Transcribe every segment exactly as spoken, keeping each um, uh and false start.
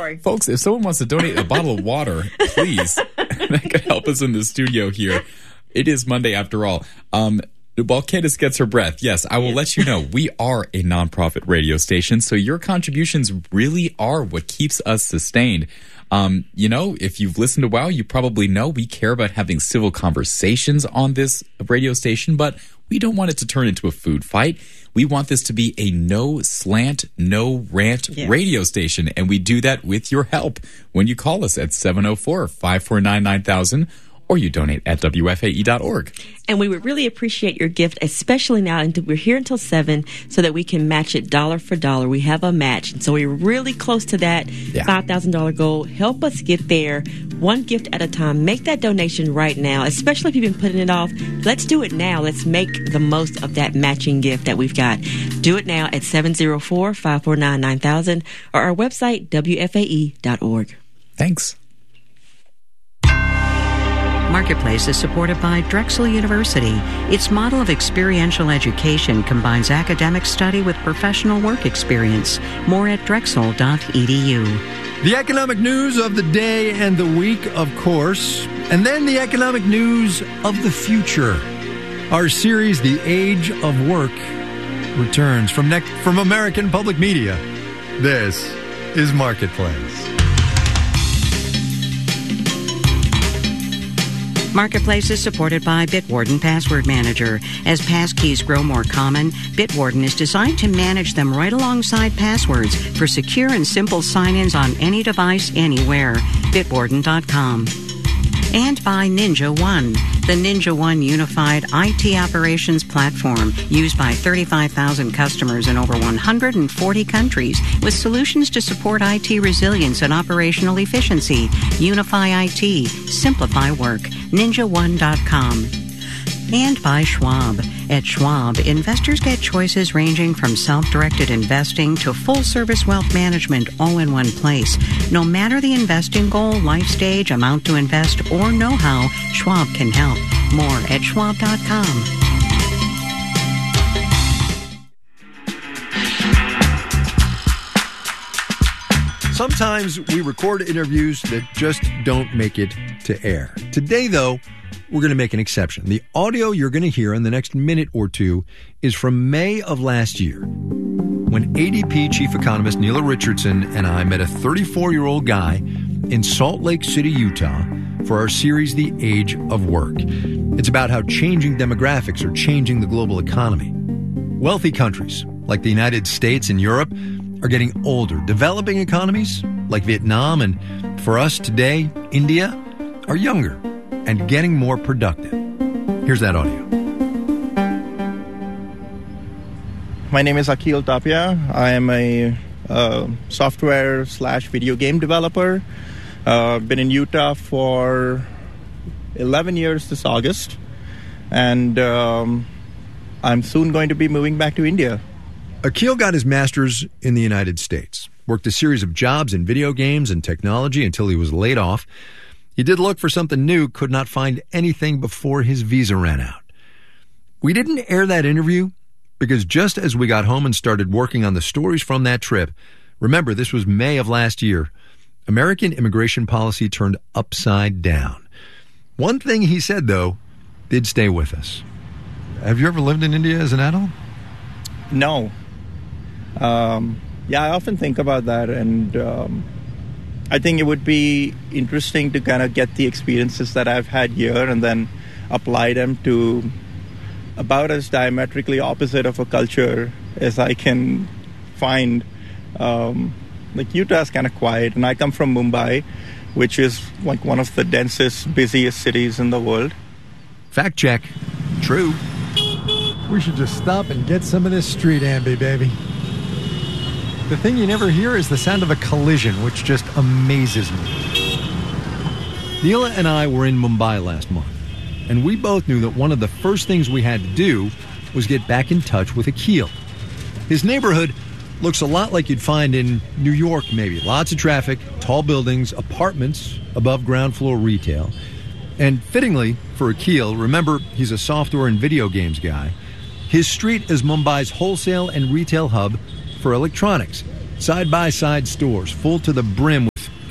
Sorry. Folks, if someone wants to donate a bottle of water, please, that could help us in the studio here. It is Monday after all. Um, while Candace gets her breath, yes, I will yes. let you know we are a nonprofit radio station, so your contributions really are what keeps us sustained. Um, you know, if you've listened a while, you probably know we care about having civil conversations on this radio station, but we don't want it to turn into a food fight. We want this to be a no slant, no rant yes. radio station, and we do that with your help when you call us at seven oh four, five four nine, nine thousand or you donate at W F A E dot org. And we would really appreciate your gift, especially now. And we're here until seven so that we can match it dollar for dollar. We have a match. And so we're really close to that yeah. five thousand dollars goal. Help us get there one gift at a time. Make that donation right now, especially if you've been putting it off. Let's do it now. Let's make the most of that matching gift that we've got. Do it now at seven oh four, five four nine, nine thousand or our website, W F A E dot org. Thanks. Marketplace is supported by Drexel University. Its model of experiential education combines academic study with professional work experience. More at drexel dot e d u. The economic news of the day and the week, of course, and then the economic news of the future. Our series, The Age of Work, returns from, ne- from American Public Media. This is Marketplace. Marketplace is supported by Bitwarden Password Manager. As passkeys grow more common, Bitwarden is designed to manage them right alongside passwords for secure and simple sign-ins on any device, anywhere. Bitwarden dot com. And by Ninja One, the Ninja One unified I T operations platform used by thirty-five thousand customers in over one hundred forty countries with solutions to support I T resilience and operational efficiency. Unify I T. Simplify work. Ninja One dot com. And by Schwab. At Schwab, investors get choices ranging from self-directed investing to full-service wealth management all in one place. No matter the investing goal, life stage, amount to invest, or know-how, Schwab can help. More at schwab dot com. Sometimes we record interviews that just don't make it to air. Today, though, we're going to make an exception. The audio you're going to hear in the next minute or two is from May of last year, when A D P chief economist Neela Richardson and I met a thirty-four-year-old guy in Salt Lake City, Utah, for our series, The Age of Work. It's about how changing demographics are changing the global economy. Wealthy countries, like the United States and Europe, are getting older. Developing economies, like Vietnam and, for us today, India, are younger and getting more productive. Here's that audio. My name is Akhil Tapia. I am a uh, software slash video game developer. Uh, I've been in Utah for eleven years this August, and um, I'm soon going to be moving back to India. Akhil got his master's in the United States, worked a series of jobs in video games and technology until he was laid off. He did look for something new, could not find anything before his visa ran out. We didn't air that interview because just as we got home and started working on the stories from that trip, remember, this was May of last year, American immigration policy turned upside down. One thing he said, though, did stay with us. Have you ever lived in India as an adult? No. Um, yeah, I often think about that, and um, I think it would be interesting to kind of get the experiences that I've had here and then apply them to about as diametrically opposite of a culture as I can find. Um, like Utah is kind of quiet, and I come from Mumbai, which is like one of the densest, busiest cities in the world. Fact check. True. We should just stop and get some of this street ambi, baby. The thing you never hear is the sound of a collision, which just amazes me. Neela and I were in Mumbai last month, and we both knew that one of the first things we had to do was get back in touch with Akhil. His neighborhood looks a lot like you'd find in New York, maybe. Lots of traffic, tall buildings, apartments, above ground floor retail. And fittingly for Akhil, remember, he's a software and video games guy, his street is Mumbai's wholesale and retail hub for electronics. Side-by-side stores full to the brim with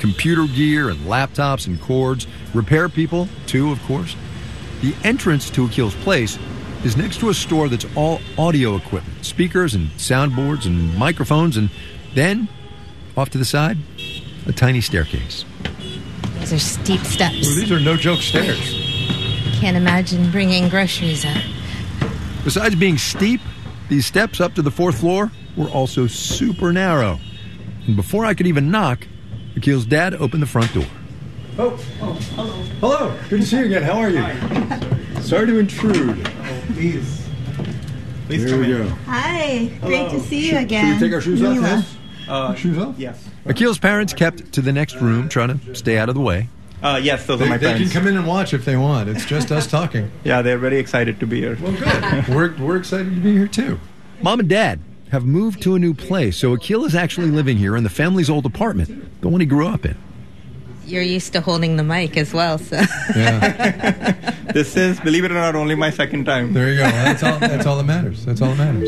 computer gear and laptops and cords. Repair people, too, of course. The entrance to Akhil's place is next to a store that's all audio equipment, speakers and soundboards and microphones, and then, off to the side, a tiny staircase. These are steep steps. Well, these are no-joke stairs. Can't imagine bringing groceries up. Besides being steep, these steps up to the fourth floor were also super narrow. And before I could even knock, Akhil's dad opened the front door. Oh, oh, hello. Hello. Good to see you again. How are you? Hi. Sorry to intrude. Oh, please. Please There come we in. go. Hi. Great Hello. to see you Should- again. should we take our shoes off? Mila. Yes? Uh, Shoes off? Yes. Akhil's parents kept to the next room, trying to stay out of the way. Uh, yes, those They, are my they can parents. come in and watch if they want. It's just us talking. Yeah, they're very excited to be here. Well, good. we're, we're excited to be here, too. Mom and Dad have moved to a new place, so Akhil is actually living here in the family's old apartment, the one he grew up in. You're used to holding the mic as well, so. Yeah. This is, believe it or not, only my second time. There you go. That's all, that's all that matters. That's all that matters.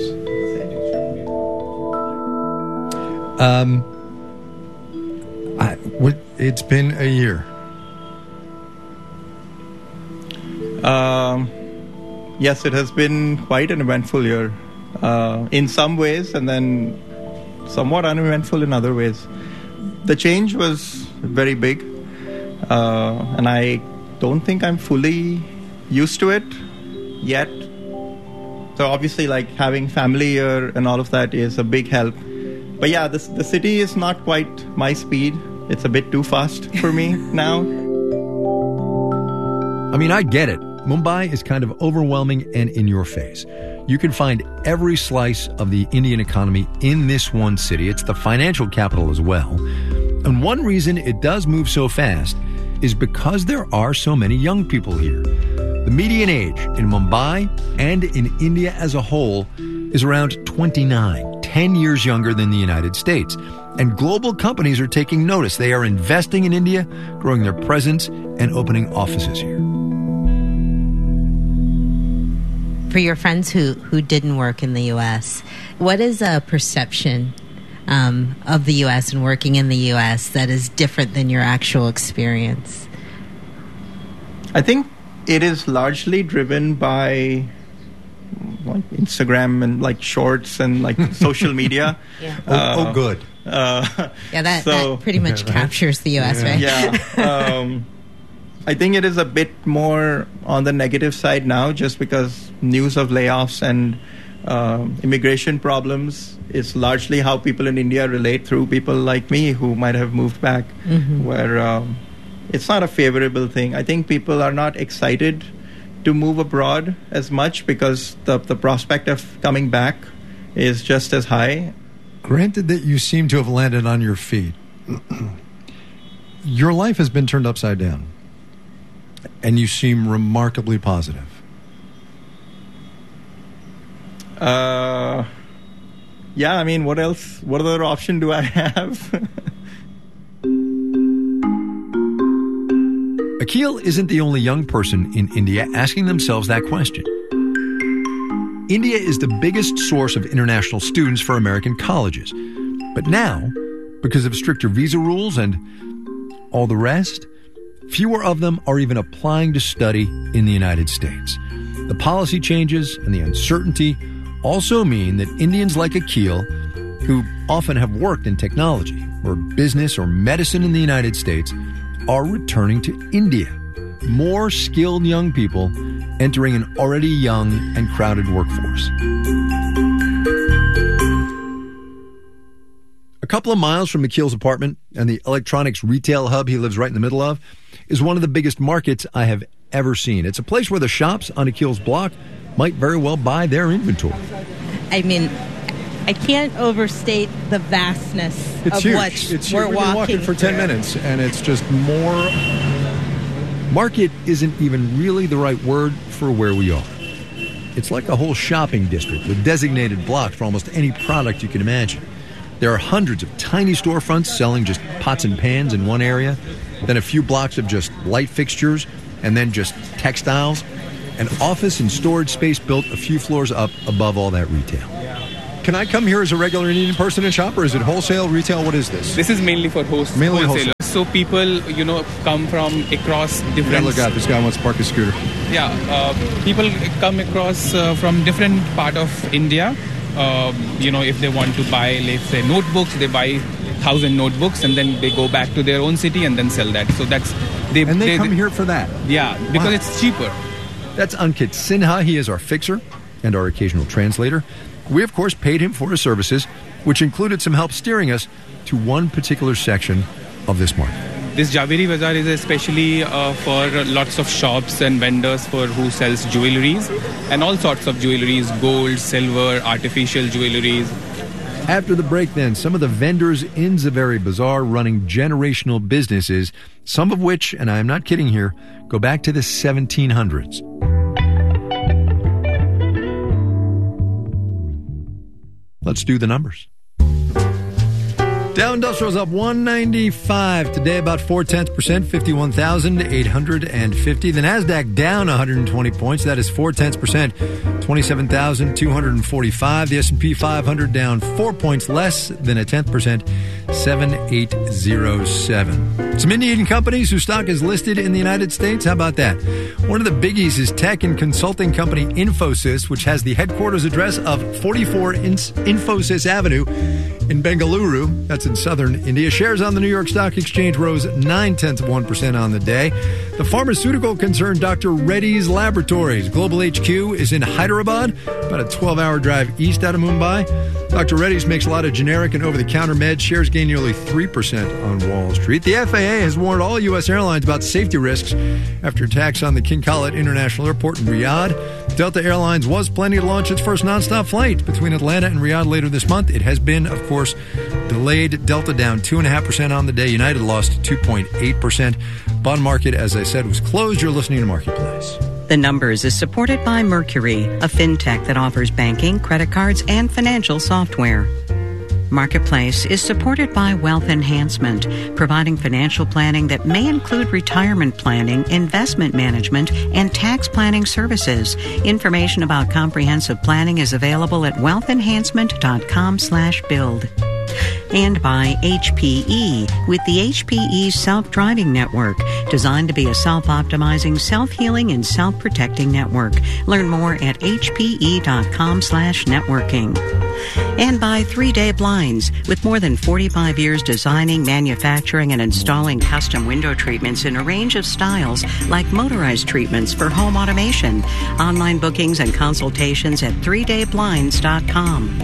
Um, I, what, it's been a year. Um, yes, it has been quite an eventful year uh, in some ways, and then somewhat uneventful in other ways. The change was very big, uh, and I don't think I'm fully used to it yet. So obviously, like having family here and all of that is a big help. But yeah, this, the city is not quite my speed. It's a bit too fast for me now. I mean, I get it. Mumbai is kind of overwhelming and in your face. You can find every slice of the Indian economy in this one city. It's the financial capital as well. And one reason it does move so fast is because there are so many young people here. The median age in Mumbai and in India as a whole is around twenty-nine, ten years younger than the United States. And global companies are taking notice. They are investing in India, growing their presence, and opening offices here. For your friends who, who didn't work in the U S, what is a perception um, of the U S and working in the U S that is different than your actual experience? I think it is largely driven by like Instagram and like shorts and like social media. Yeah. Oh, Uh, oh good. Uh, Yeah, that, so- that pretty much Yeah, right. captures the U S, Yeah. right? yeah. Um, I think it is a bit more on the negative side now, just because news of layoffs and um, immigration problems is largely how people in India relate through people like me who might have moved back, Mhm. where um, it's not a favorable thing. I think people are not excited to move abroad as much because the, the prospect of coming back is just as high. Granted that you seem to have landed on your feet, your life has been turned upside down, and you seem remarkably positive. Uh, yeah, I mean, what else? What other option do I have? Akhil isn't the only young person in India asking themselves that question. India is the biggest source of international students for American colleges. But now, because of stricter visa rules and all the rest, fewer of them are even applying to study in the United States. The policy changes and the uncertainty also mean that Indians like Akhil, who often have worked in technology or business or medicine in the United States, are returning to India. More skilled young people entering an already young and crowded workforce. A couple of miles from Akhil's apartment and the electronics retail hub he lives right in the middle of is one of the biggest markets I have ever seen. It's a place where the shops on Akhil's block might very well buy their inventory. I mean, I can't overstate the vastness It's of huge. what It's we're huge. We've been walking for ten through. minutes, and it's just more. Market isn't even really the right word for where we are. It's like a whole shopping district with designated blocks for almost any product you can imagine. There are hundreds of tiny storefronts selling just pots and pans in one area, then a few blocks of just light fixtures, and then just textiles. An office and storage space built a few floors up above all that retail. Can I come here as a regular Indian person and shop, or is it wholesale, retail? What is this? This is mainly for host Mainly wholesalers. wholesale. so people, you know, come from across different... Yeah, look out, this guy wants to park his scooter. Yeah, uh, people come across uh, from different part of India. Uh, you know, if they want to buy, let's say, notebooks, they buy thousand notebooks and then they go back to their own city and then sell that. So that's... They, and they, they come they, here for that? Yeah, because wow. it's cheaper. That's Ankit Sinha. He is our fixer and our occasional translator. We, of course, paid him for his services, which included some help steering us to one particular section of this market. This Javeri Bazaar is especially uh, for lots of shops and vendors for who sells jewelries and all sorts of jewelries, gold, silver, artificial jewelries. After the break, then, some of the vendors in Zaveri Bazaar running generational businesses, some of which, and I am not kidding here, go back to the seventeen hundreds. Let's do the numbers. Dow Industrial's up one ninety-five today, about four tenths percent, fifty-one thousand eight hundred fifty. The Nasdaq down one hundred twenty points. That is four tenths percent, twenty-seven thousand two hundred forty-five. The S and P five hundred down four points less than a tenth percent, seven eight zero seven. Some Indian companies whose stock is listed in the United States. How about that? One of the biggies is tech and consulting company Infosys, which has the headquarters address of forty-four Infosys Avenue in Bengaluru. That's in southern India. Shares on the New York Stock Exchange rose nine tenths of one percent on the day. The pharmaceutical concern Doctor Reddy's Laboratories. Global H Q is in Hyderabad, about a twelve-hour drive east out of Mumbai. Doctor Reddy's makes a lot of generic and over-the-counter meds. Shares gain nearly three percent on Wall Street. The F A A has warned all U S airlines about safety risks after attacks on the King Khalid International Airport in Riyadh. Delta Airlines was planning to launch its first nonstop flight between Atlanta and Riyadh later this month. It has been, of course, delayed. Delta down two point five percent on the day. United lost two point eight percent. Bond market, as I said, was closed. You're listening to Marketplace. The Numbers is supported by Mercury, a fintech that offers banking, credit cards, and financial software. Marketplace is supported by Wealth Enhancement, providing financial planning that may include retirement planning, investment management, and tax planning services. Information about comprehensive planning is available at wealthenhancement.com slash build. And by H P E, with the H P E Self-Driving Network, designed to be a self-optimizing, self-healing, and self-protecting network. Learn more at hpe.com slash networking. And by Three Day Blinds, with more than forty-five years designing, manufacturing, and installing custom window treatments in a range of styles, like motorized treatments for home automation. Online bookings and consultations at three day blinds dot com.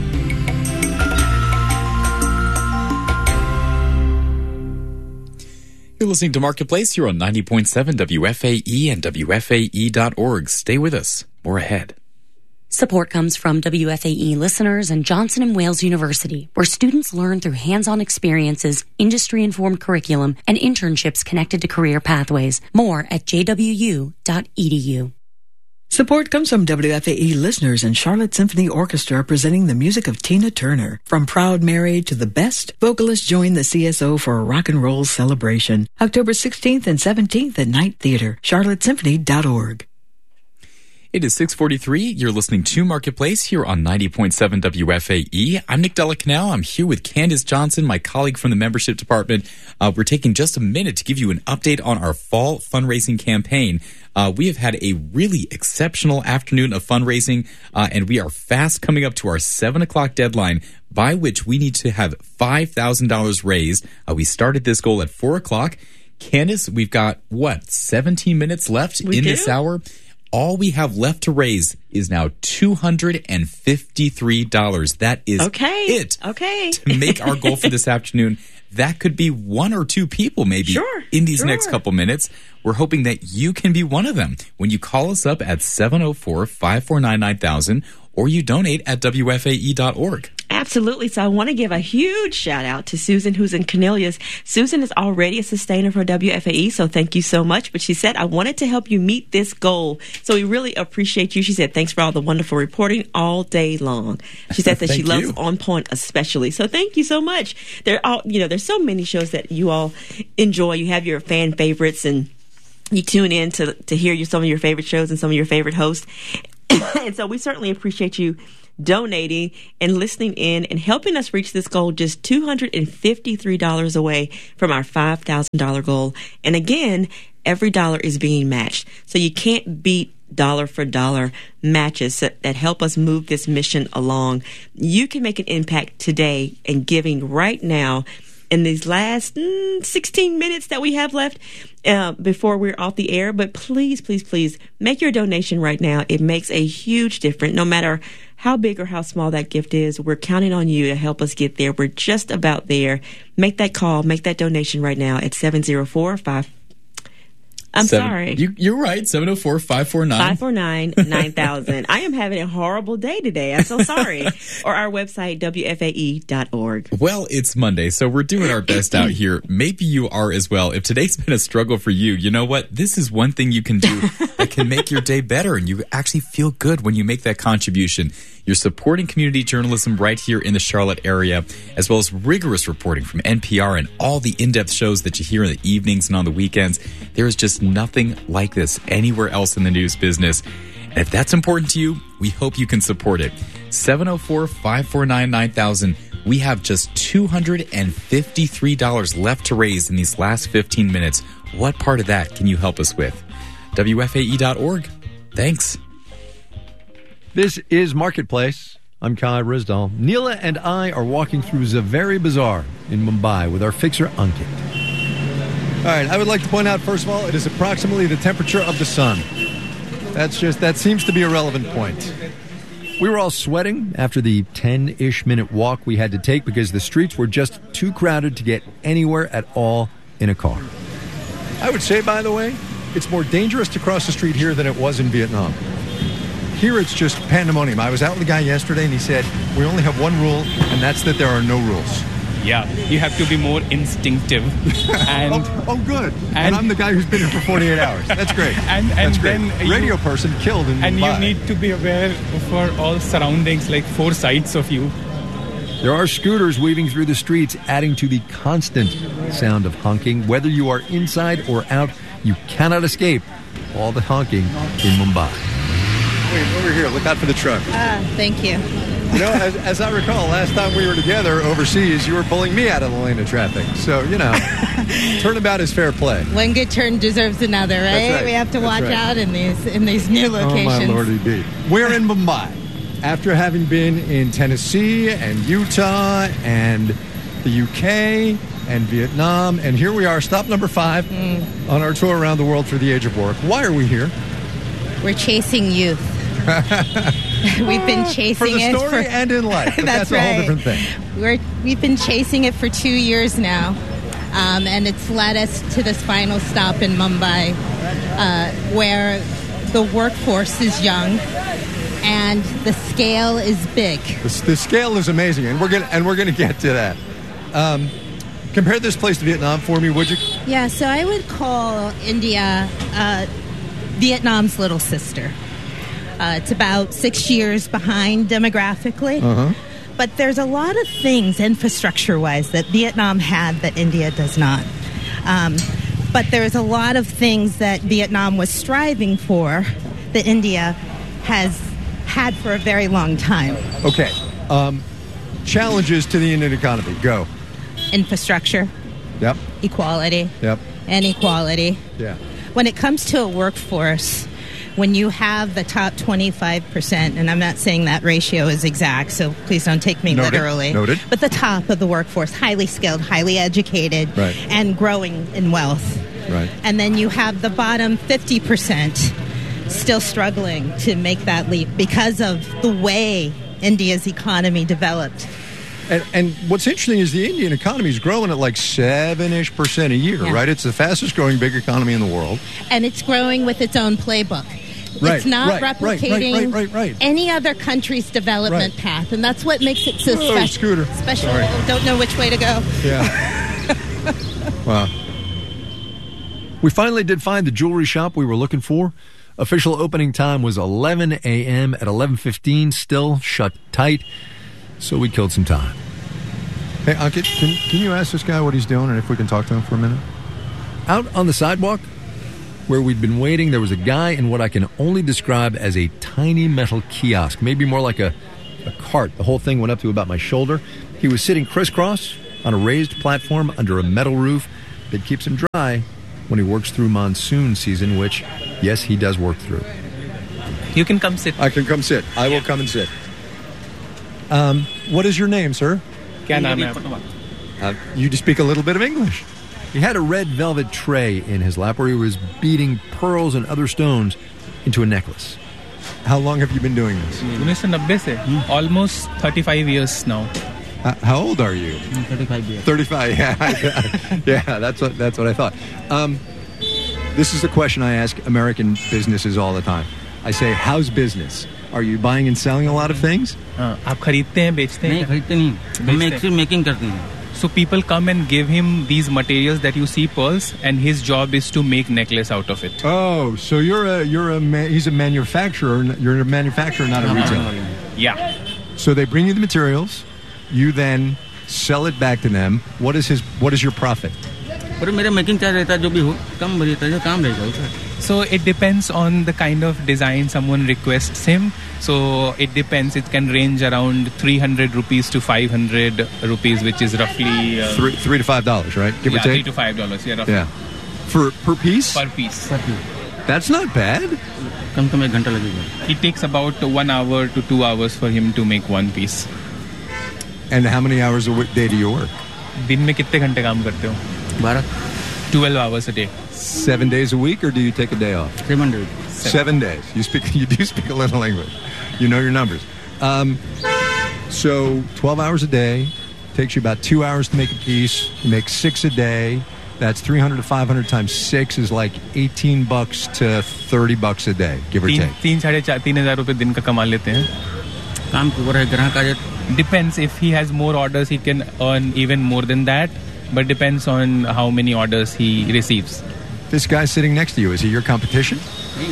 You're listening to Marketplace here on ninety point seven W F A E and W F A E dot org. Stay with us. More ahead. Support comes from W F A E listeners and Johnson and Wales University, where students learn through hands-on experiences, industry-informed curriculum, and internships connected to career pathways. More at j w u dot e d u. Support comes from W F A E listeners and Charlotte Symphony Orchestra, presenting the music of Tina Turner. From Proud Mary to the Best, vocalists join the C S O for a rock and roll celebration. October sixteenth and seventeenth at Night Theater, charlotte symphony dot org. It is six forty-three. You're listening to Marketplace here on ninety point seven W F A E. I'm Nick Della Canal. I'm here with Candace Johnson, my colleague from the membership department. Uh, we're taking just a minute to give you an update on our fall fundraising campaign. Uh, we have had a really exceptional afternoon of fundraising, uh, and we are fast coming up to our seven o'clock deadline, by which we need to have five thousand dollars raised. Uh, we started this goal at four o'clock. Candace, we've got, what, seventeen minutes left we in do? this hour? All we have left to raise is now two hundred fifty-three dollars. That is okay. it. Okay. To make our goal for this afternoon. That could be one or two people maybe sure, in these sure. next couple minutes. We're hoping that you can be one of them when you call us up at seven oh four, five four nine, nine thousand or you donate at W F A E dot org. Absolutely. So I want to give a huge shout out to Susan, who's in Cornelius. Susan is already a sustainer for W F A E, so thank you so much. But she said, I wanted to help you meet this goal. So we really appreciate you. She said, thanks for all the wonderful reporting all day long. She said that she loves you. On Point especially. So thank you so much. There are, you know, there's so many shows that you all enjoy. You have your fan favorites and you tune in to, to hear you, some of your favorite shows and some of your favorite hosts. And so we certainly appreciate you donating and listening in and helping us reach this goal just two hundred fifty-three dollars away from our five thousand dollars goal. And again, every dollar is being matched. So you can't beat dollar for dollar matches that, that help us move this mission along. You can make an impact today and giving right now in these last mm, sixteen minutes that we have left uh, before we're off the air. But please, please, please make your donation right now. It makes a huge difference. No matter how big or how small that gift is, we're counting on you to help us get there. We're just about there. Make that call, make that donation right now at seven oh four, five I'm Seven, sorry. You, you're right. seven oh four, five four nine five four nine, nine thousand. I am having a horrible day today. I'm so sorry. Or our website, W F A E dot org. Well, it's Monday, so we're doing our best out here. Maybe you are as well. If today's been a struggle for you, you know what? This is one thing you can do that can make your day better, and you actually feel good when you make that contribution. You're supporting community journalism right here in the Charlotte area, as well as rigorous reporting from N P R and all the in-depth shows that you hear in the evenings and on the weekends. There is just nothing like this anywhere else in the news business. And if that's important to you, we hope you can support it. seven oh four, five four nine, nine thousand. We have just two hundred fifty-three dollars left to raise in these last fifteen minutes. What part of that can you help us with? W F A E dot org. Thanks. This is Marketplace. I'm Kai Rizdal. Neela and I are walking through Zaveri Bazaar in Mumbai with our fixer, Ankit. All right, I would like to point out, first of all, it is approximately the temperature of the sun. That's just, that seems to be a relevant point. We were all sweating after the ten-ish minute walk we had to take because the streets were just too crowded to get anywhere at all in a car. I would say, by the way, it's more dangerous to cross the street here than it was in Vietnam. Here it's just pandemonium. I was out with a guy yesterday and he said, we only have one rule, and that's that there are no rules. Yeah, you have to be more instinctive. And oh, oh, good. And, and I'm the guy who's been here for forty-eight hours. That's great. And, and That's great. then you, radio person killed in And Mumbai. you need to be aware for all surroundings, like four sides of you. There are scooters weaving through the streets, adding to the constant sound of honking. Whether you are inside or out, you cannot escape all the honking in Mumbai. Wait, over here. Look out for the truck. Ah, thank you. You know, as, as I recall, last time we were together overseas, you were pulling me out of the lane of traffic. So, you know, turnabout is fair play. One good turn deserves another, right? That's right. We have to watch That's right. out in these in these new locations. Oh, my lordy be. We're in Mumbai. After having been in Tennessee and Utah and the U K and Vietnam, and here we are, stop number five mm. on our tour around the world for the age of work. Why are we here? We're chasing youth. We've been chasing for the it story for, and in life. But that's, that's right. a whole different thing. We're, we've been chasing it for two years now, um, and it's led us to this final stop in Mumbai, uh, where the workforce is young and the scale is big. The, the scale is amazing, and we're gonna and we're gonna get to that. Um, compare this place to Vietnam for me, would you? Yeah, so I would call India uh, Vietnam's little sister. Uh, it's about six years behind demographically. Uh-huh. But there's a lot of things infrastructure-wise that Vietnam had that India does not. Um, but there's a lot of things that Vietnam was striving for that India has had for a very long time. Okay. Um, challenges to the Indian economy. Go. Infrastructure. Yep. Equality. Yep. Inequality. Yeah. When it comes to a workforce, when you have the top twenty-five percent, and I'm not saying that ratio is exact, so please don't take me Noted. literally. Noted. But the top of the workforce, highly skilled, highly educated, right. and growing in wealth. Right. And then you have the bottom fifty percent still struggling to make that leap because of the way India's economy developed. And, and what's interesting is the Indian economy is growing at like seven-ish percent a year, Yeah. right? It's the fastest growing big economy in the world. And it's growing with its own playbook. Right, It's not right, right, replicating right, right, right, right. any other country's development Right. path, and that's what makes it so Whoa, special. scooter. Special. Sorry. Don't know which way to go. Yeah. Wow. We finally did find the jewelry shop we were looking for. Official opening time was eleven a.m. At eleven fifteen, still shut tight, so we killed some time. Hey, Ankit, can, can you ask this guy what he's doing and if we can talk to him for a minute? Out on the sidewalk, where we'd been waiting, there was a guy in what I can only describe as a tiny metal kiosk, maybe more like a, a cart. The whole thing went up to about my shoulder. He was sitting crisscross on a raised platform under a metal roof that keeps him dry when he works through monsoon season, which, yes, he does work through. You can come sit. I can come sit. I will come and sit. Um, what is your name, sir? Kya naam hai aapka? Uh, you just speak a little bit of English. He had a red velvet tray in his lap where he was beating pearls and other stones into a necklace. How long have you been doing this? nineteen ninety se. Almost thirty-five years now. Uh, how old are you? thirty-five years. thirty-five, yeah. yeah, that's what, that's what I thought. Um, this is the question I ask American businesses all the time. I say, how's business? Are you buying and selling a lot of things? आप खरीदते हैं, बेचते हैं? नहीं खरीदते नहीं, हम actually making करते हैं. So people come and give him these materials that you see, pearls, and his job is to make necklace out of it. Oh, so you're a you're a ma- he's a manufacturer. You're a manufacturer, not a retailer. Yeah. So they bring you the materials, you then sell it back to them. What is his what is your profit? पर मेरा making charge रहता है जो भी हो कम रहता है जो काम रहेगा उसका. So it depends on the kind of design someone requests him. So it depends. It can range around three hundred rupees to five hundred rupees, which is roughly... Uh, three, three to five dollars, right? Give yeah, or take? three to five dollars, yeah, roughly. Yeah. For, per piece? Per piece. Per piece. That's not bad. कम कम एक घंटा लगेगा. It takes about one hour to two hours for him to make one piece. And how many hours a day do you work? दिन में कितने घंटे काम करते हो? बारह. twelve hours a day. Seven days a week, or do you take a day off? Seven days. Seven, Seven days. You speak. You do speak a little English. You know your numbers. Um, so twelve hours a day takes you about two hours to make a piece. You make six a day. That's three hundred to five hundred times six is like eighteen bucks to thirty bucks a day, give or तीन, take. तीन साढ़े चार तीन हजार रुपए दिन का कमा लेते हैं. काम के ऊपर है ग्राहक आ जाए. Depends. If he has more orders, he can earn even more than that. But depends on how many orders he receives. This guy sitting next to you, is he your competition?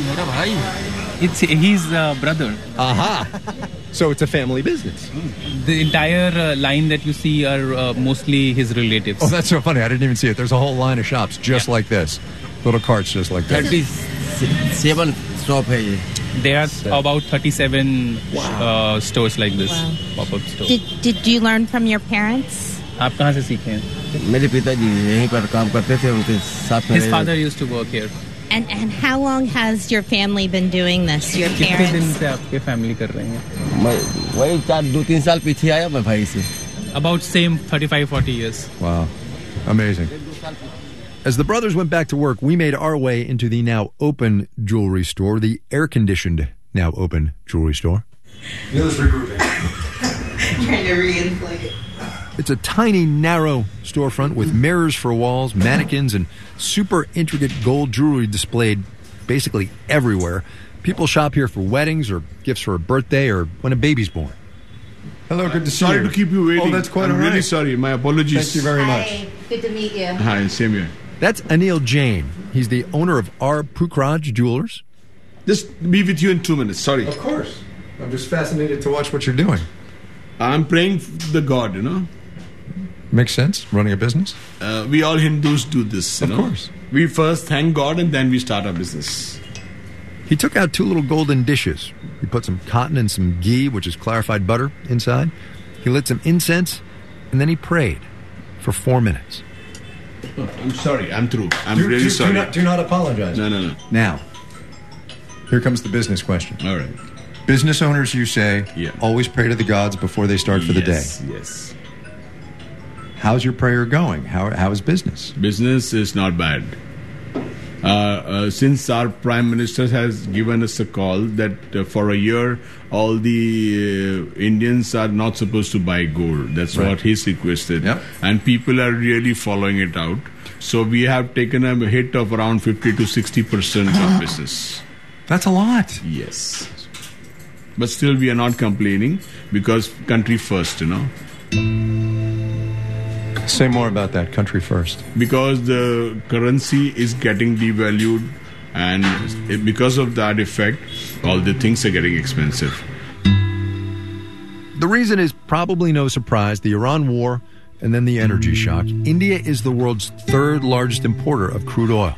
It's his uh, brother. Aha! So it's a family business. The entire uh, line that you see are uh, mostly his relatives. Oh, that's so funny. I didn't even see it. There's a whole line of shops just yeah. like this. Little carts just like this. thirty-seven shop hai ye. There are Seven. about thirty-seven wow. uh, stores like this. Wow. Pop-up stores. Did, did you learn from your parents? आप कहाँ से सीखे हैं? मेरे पिताजी यहीं पर काम करते थे उनके साथ में. His father used to work here. And and how long has your family been doing this? Your parents? कितने दिन से आपके family कर रहे हैं? मैं वही चार दो तीन साल पीछे आया मैं भाई से. About same thirty-five forty years. Wow, amazing. As the brothers went back to work, we made our way into the now open jewelry store, the air-conditioned now open jewelry store. Yeah, let's regroup it. Trying to re-inflate it. It's a tiny, narrow storefront with mirrors for walls, mannequins, and super intricate gold jewelry displayed basically everywhere. People shop here for weddings or gifts for a birthday or when a baby's born. Hello, good to see sorry you. Sorry to keep you waiting. Oh, that's quite I'm all right. really sorry. My apologies. Thank you very Hi. much. Good to meet you. Hi, same here. That's Anil Jain. He's the owner of R. Pukhraj Jewelers. Just be with you in two minutes. Sorry. Of course. I'm just fascinated to watch what you're doing. I'm praying for the God, you know. Makes sense, running a business. Uh, we all Hindus do this, you of know. course. We first thank God and then we start our business. He took out two little golden dishes. He put some cotton and some ghee, which is clarified butter, inside. He lit some incense, and then he prayed for four minutes. Oh, I'm sorry. I'm through. I'm do, really do, sorry. Do not, do not apologize. No, no, no. Now, here comes the business question. All right. Business owners, you say, yeah. always pray to the gods before they start for yes, the day. Yes. How's your prayer going? How how is business? Business is not bad. Uh, uh, since our Prime Minister has given us a call that uh, for a year all the uh, Indians are not supposed to buy gold. That's right. what he's requested. Yep. And people are really following it out. So we have taken a hit of around fifty to sixty percent of business. That's a lot. Yes. But still we are not complaining because country first, you know. Say more about that, country first. Because the currency is getting devalued, and it, because of that effect, all the things are getting expensive. The reason is probably no surprise, the Iran war and then the energy shock. India is the world's third largest importer of crude oil.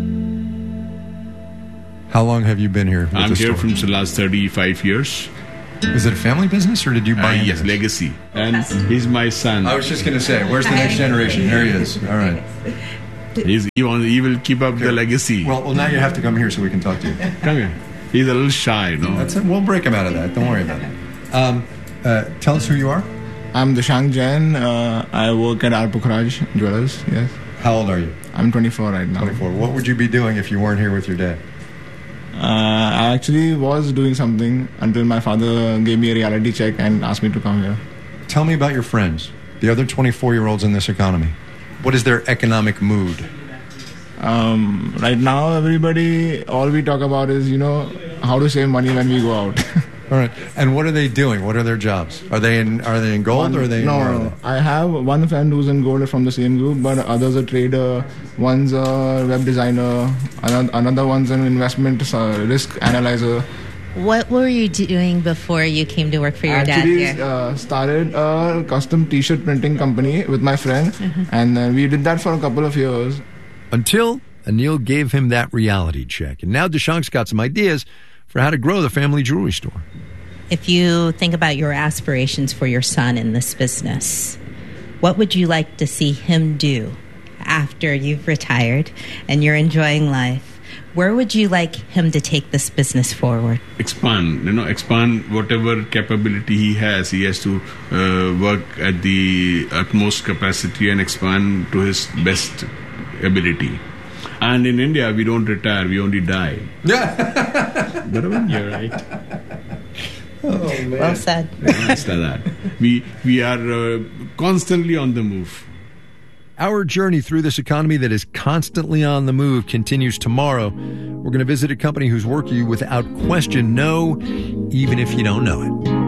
How long have you been here? I'm here from the last thirty-five years. Is it a family business, or did you buy Uh, into yes, this? legacy. And he's my son. I was just going to say, where's the next generation? There he is. All right. He's, he, wants, he will keep up the legacy. Well, well, now you have to come here so we can talk to you. Come here. He's a little shy, no? That's it. We'll break him out of that. Don't worry about it. Um, uh, tell us who you are. I'm Dishang Jain. Uh, I work at R. Pukhraj Jewelers. Yes. How old are you? I'm twenty-four right now. twenty-four. What would you be doing if you weren't here with your dad? Uh, I actually was doing something until my father gave me a reality check and asked me to come here. Tell me about your friends, the other twenty-four-year-olds in this economy. What is their economic mood? Um, right now, everybody, all we talk about is, you know, how to save money when we go out. All right. And what are they doing? What are their jobs? Are they in Are they in gold, One, or are they? No, in, no. I have one friend who's in gold from the same group, but others a trader. One's a web designer. Another, another one's an investment uh, risk analyzer. What were you doing before you came to work for your Actually, dad here? uh, started a custom T-shirt printing company with my friend, Mhm. and uh, we did that for a couple of years. Until Anil gave him that reality check, and now Dishang's got some ideas for how to grow the family jewelry store. If you think about your aspirations for your son in this business, what would you like to see him do after you've retired and you're enjoying life? Where would you like him to take this business forward? Expand, you know, expand whatever capability he has. He has to uh, work at the utmost capacity and expand to his best ability. And in India, we don't retire, we only die. Yeah. You're right. Oh, man. Well said. That's that. We, we are uh, constantly on the move. Our journey through this economy that is constantly on the move continues tomorrow. We're going to visit a company whose work you, without question, know, even if you don't know it.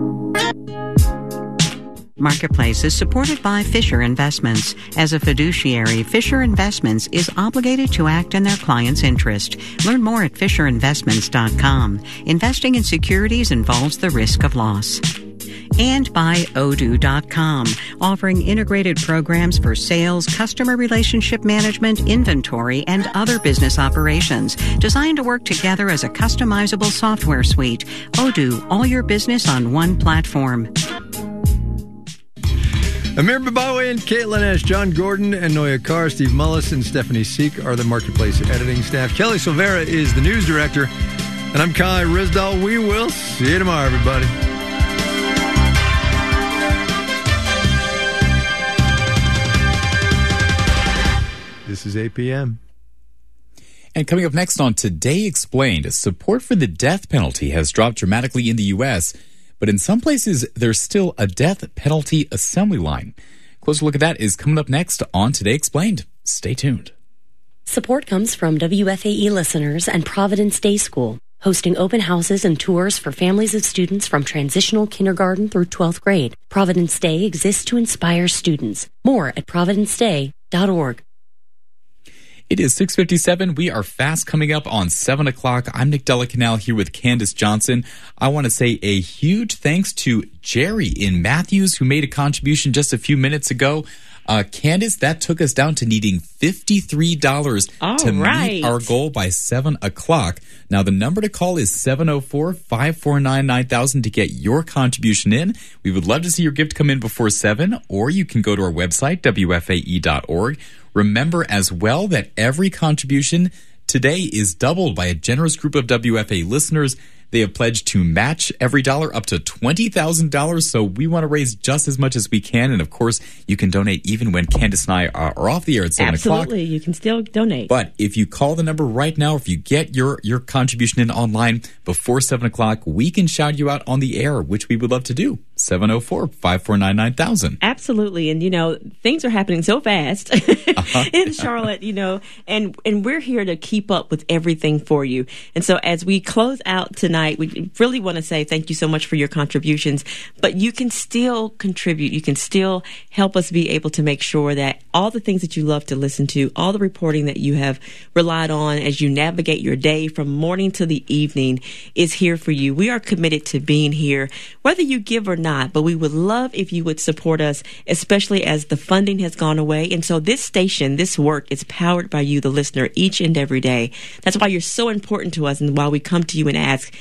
Marketplace is supported by Fisher Investments. As a fiduciary, Fisher Investments is obligated to act in their client's interest. Learn more at fisher investments dot com. Investing in securities involves the risk of loss. And by Odoo dot com, offering integrated programs for sales, customer relationship management, inventory, and other business operations, designed to work together as a customizable software suite. Odoo, all your business on one platform. Amir Babawe and Caitlin Ash, John Gordon and Noya Carr, Steve Mullis and Stephanie Seek are the Marketplace editing staff. Kelly Silvera is the news director. And I'm Kai Rizdal. We will see you tomorrow, everybody. This is eight p.m. And coming up next on Today Explained, support for the death penalty has dropped dramatically in the U S, but in some places, there's still a death penalty assembly line. Closer look at that is coming up next on Today Explained. Stay tuned. Support comes from W F A E listeners and Providence Day School, hosting open houses and tours for families of students from transitional kindergarten through twelfth grade. Providence Day exists to inspire students. More at providence day dot org. It is six fifty-seven. We are fast coming up on seven o'clock. I'm Nick Delacanal here with Candace Johnson. I want to say a huge thanks to Jerry in Matthews, who made a contribution just a few minutes ago. Uh, Candace, that took us down to needing fifty-three dollars All to right. meet our goal by seven o'clock. Now, the number to call is seven oh four, five four nine, nine thousand to get your contribution in. We would love to see your gift come in before seven, or you can go to our website, W F A E dot org. Remember as well that every contribution today is doubled by a generous group of W F A listeners. They have pledged to match every dollar up to twenty thousand dollars, so we want to raise just as much as we can. And, of course, you can donate even when Candace and I are, are off the air at seven o'clock. Absolutely. You can still donate. But if you call the number right now, if you get your, your contribution in online before seven o'clock, we can shout you out on the air, which we would love to do. seven oh four, five four nine, nine thousand. Absolutely. And, you know, things are happening so fast uh-huh. in Charlotte, you know, and, and we're here to keep up with everything for you. And so as we close out tonight, we really want to say thank you so much for your contributions, but you can still contribute. You can still help us be able to make sure that all the things that you love to listen to, all the reporting that you have relied on as you navigate your day from morning to the evening is here for you. We are committed to being here, whether you give or not, but we would love if you would support us, especially as the funding has gone away. And so this station, this work is powered by you, the listener, each and every day. That's why you're so important to us and why we come to you and ask,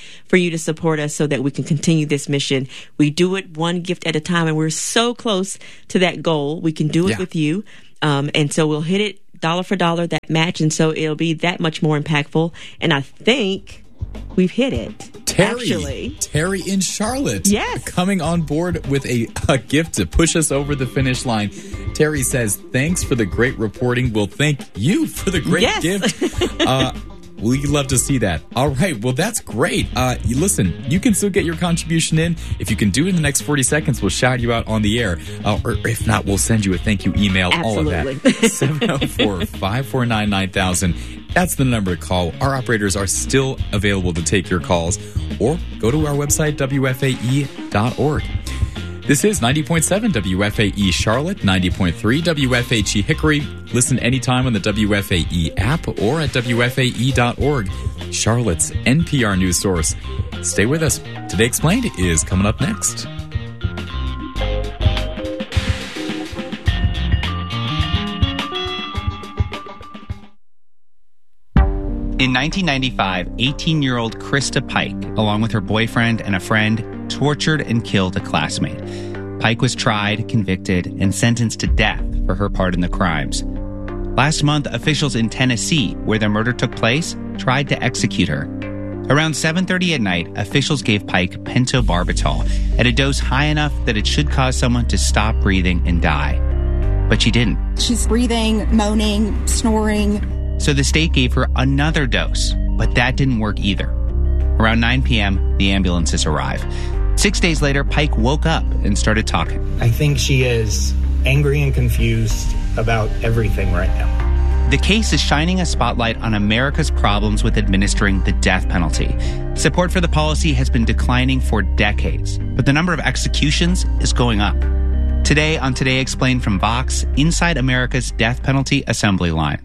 for you to support us so that we can continue this mission. We do it one gift at a time, and we're so close to that goal. We can do it Yeah. with you. Um, and so we'll hit it dollar for dollar, that match, and so it'll be that much more impactful. And I think we've hit it. Terry, Actually. Terry in Charlotte. Yes. Coming on board with a, a gift to push us over the finish line. Terry says, thanks for the great reporting. We'll thank you for the great Yes. gift. Uh, we'd love to see that. All right. Well, that's great. Uh, you, listen, you can still get your contribution in. If you can do it in the next forty seconds, we'll shout you out on the air. Uh, or if not, we'll send you a thank you email. Absolutely. All of that. seven oh four, five four nine, nine thousand. That's the number to call. Our operators are still available to take your calls, or go to our website, W F A E dot org. This is ninety point seven W F A E Charlotte, ninety point three W F H E Hickory. Listen anytime on the W F A E app or at W F A E dot org, Charlotte's N P R news source. Stay with us. Today Explained is coming up next. In nineteen ninety-five, eighteen-year-old Krista Pike, along with her boyfriend and a friend, tortured and killed a classmate. Pike was tried, convicted, and sentenced to death for her part in the crimes. Last month, officials in Tennessee, where the murder took place, tried to execute her. Around seven thirty at night, officials gave Pike pentobarbital at a dose high enough that it should cause someone to stop breathing and die. But she didn't. She's breathing, moaning, snoring. So the state gave her another dose, but that didn't work either. Around nine p.m., the ambulances arrive. Six days later, Pike woke up and started talking. I think she is angry and confused about everything right now. The case is shining a spotlight on America's problems with administering the death penalty. Support for the policy has been declining for decades, but the number of executions is going up. Today on Today Explained from Vox, inside America's death penalty assembly line.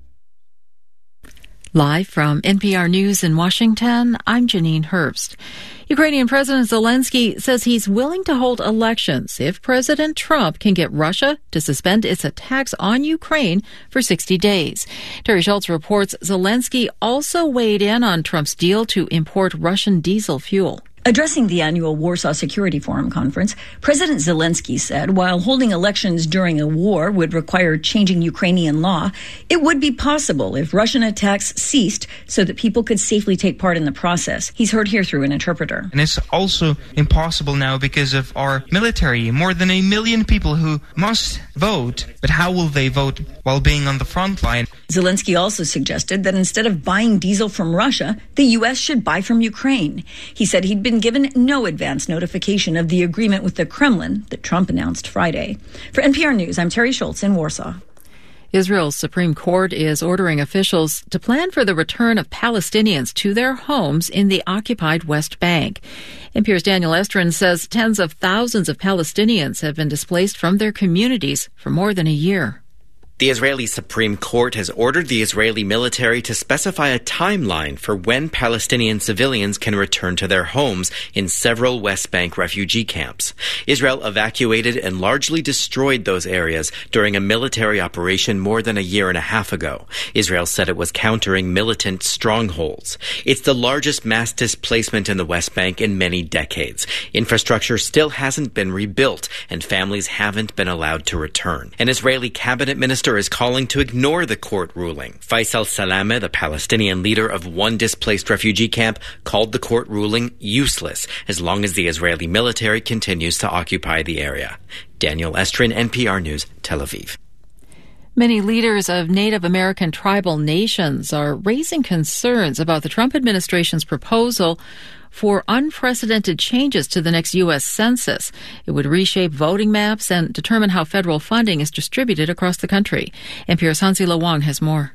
Live from N P R News in Washington, I'm Janine Herbst. Ukrainian President Zelensky says he's willing to hold elections if President Trump can get Russia to suspend its attacks on Ukraine for sixty days. Terry Schultz reports Zelensky also weighed in on Trump's deal to import Russian diesel fuel. Addressing the annual Warsaw Security Forum conference, President Zelensky said while holding elections during a war would require changing Ukrainian law, it would be possible if Russian attacks ceased so that people could safely take part in the process. He's heard here through an interpreter. And it's also impossible now because of our military, more than a million people who must vote. But how will they vote while being on the front line? Zelensky also suggested that instead of buying diesel from Russia, the U S should buy from Ukraine. He said he'd been given no advance notification of the agreement with the Kremlin that Trump announced Friday. For N P R News, I'm Terry Schultz in Warsaw. Israel's Supreme Court is ordering officials to plan for the return of Palestinians to their homes in the occupied West Bank. N P R's Daniel Estrin says tens of thousands of Palestinians have been displaced from their communities for more than a year. The Israeli Supreme Court has ordered the Israeli military to specify a timeline for when Palestinian civilians can return to their homes in several West Bank refugee camps. Israel evacuated and largely destroyed those areas during a military operation more than a year and a half ago. Israel said it was countering militant strongholds. It's the largest mass displacement in the West Bank in many decades. Infrastructure still hasn't been rebuilt, and families haven't been allowed to return. An Israeli cabinet minister is calling to ignore the court ruling. Faisal Salameh, the Palestinian leader of one displaced refugee camp, called the court ruling useless as long as the Israeli military continues to occupy the area. Daniel Estrin, N P R News, Tel Aviv. Many leaders of Native American tribal nations are raising concerns about the Trump administration's proposal for unprecedented changes to the next U S Census. It would reshape voting maps and determine how federal funding is distributed across the country. N P R's Hansi Lawang has more.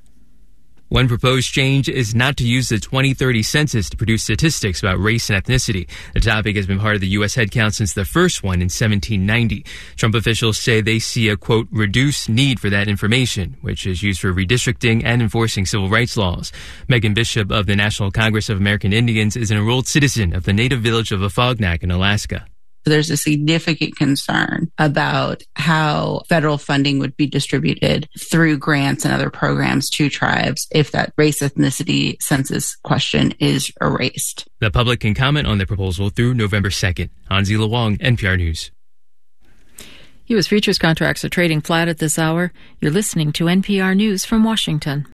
One proposed change is not to use the twenty thirty census to produce statistics about race and ethnicity. The topic has been part of the U S headcount since the first one in seventeen ninety. Trump officials say they see a, quote, reduced need for that information, which is used for redistricting and enforcing civil rights laws. Megan Bishop of the National Congress of American Indians is an enrolled citizen of the native village of Afognak in Alaska. There's a significant concern about how federal funding would be distributed through grants and other programs to tribes if that race ethnicity census question is erased. The public can comment on the proposal through November second. Hansi Lawang, N P R News. U S futures contracts are trading flat at this hour. You're listening to N P R News from Washington.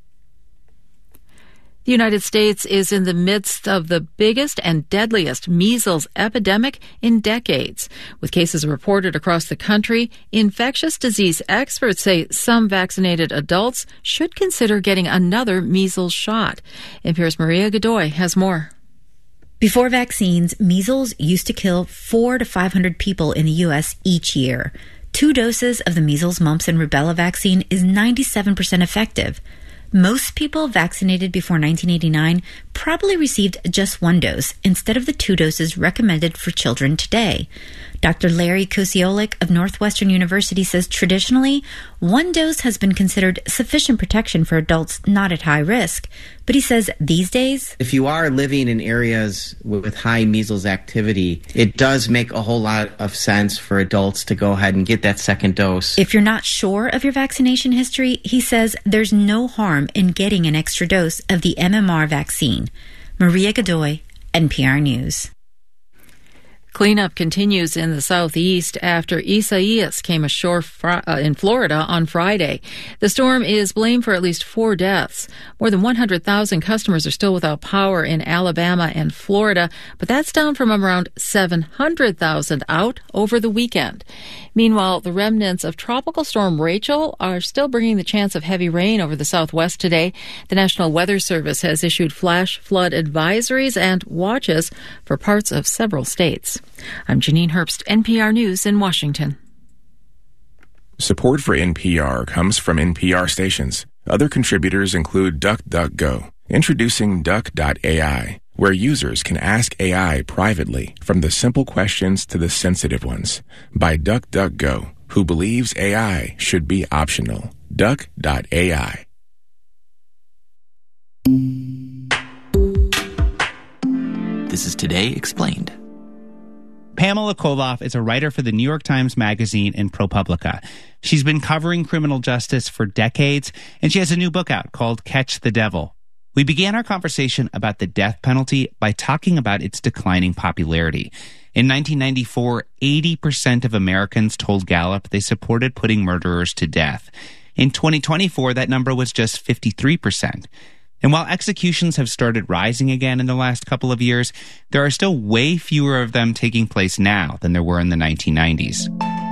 The United States is in the midst of the biggest and deadliest measles epidemic in decades. With cases reported across the country, infectious disease experts say some vaccinated adults should consider getting another measles shot. N P R's Maria Godoy has more. Before vaccines, measles used to kill four to five hundred people in the U S each year. Two doses of the measles, mumps, and rubella vaccine is ninety-seven percent effective. Most people vaccinated before nineteen eighty-nine probably received just one dose instead of the two doses recommended for children today. Doctor Larry Kosiolek of Northwestern University says traditionally, one dose has been considered sufficient protection for adults not at high risk. But he says these days, if you are living in areas with high measles activity, it does make a whole lot of sense for adults to go ahead and get that second dose. If you're not sure of your vaccination history, he says there's no harm in getting an extra dose of the M M R vaccine. Maria Godoy, N P R News. Cleanup continues in the southeast after Isaias came ashore fr- uh, in Florida on Friday. The storm is blamed for at least four deaths. More than one hundred thousand customers are still without power in Alabama and Florida, but that's down from around seven hundred thousand out over the weekend. Meanwhile, the remnants of Tropical Storm Rachel are still bringing the chance of heavy rain over the southwest today. The National Weather Service has issued flash flood advisories and watches for parts of several states. I'm Janine Herbst, N P R News in Washington. Support for N P R comes from N P R stations. Other contributors include DuckDuckGo, introducing Duck dot A I, where users can ask A I privately from the simple questions to the sensitive ones, by DuckDuckGo, who believes A I should be optional. Duck dot A I. This is Today Explained. Pamela Koloff is a writer for the New York Times Magazine and ProPublica. She's been covering criminal justice for decades, and she has a new book out called Catch the Devil. We began our conversation about the death penalty by talking about its declining popularity. In nineteen ninety-four, eighty percent of Americans told Gallup they supported putting murderers to death. In twenty twenty-four, that number was just fifty-three percent. And while executions have started rising again in the last couple of years, there are still way fewer of them taking place now than there were in the nineteen nineties.